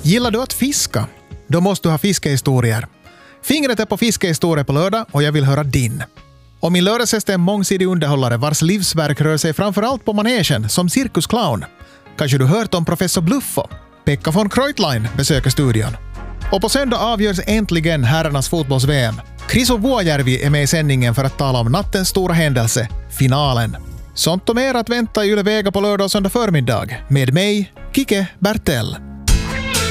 Gillar du att fiska? Då måste du ha fiskehistorier. Fingret är på fiskehistorier på lördag och jag vill höra din. Och min lördagshäst är en mångsidig underhållare vars livsverk rör sig framförallt på manegen som cirkusclown. Kanske du hört om professor Bluffo? Pekka von Kreutlein besöker studion. Och på söndag avgörs äntligen herrarnas fotbolls-VM. Kriso Vuojärvi är med i sändningen för att tala om nattens stora händelse, finalen. Sånt och mer att vänta i Yle Vega på lördag och söndag förmiddag. Med mig, Kike Bertell.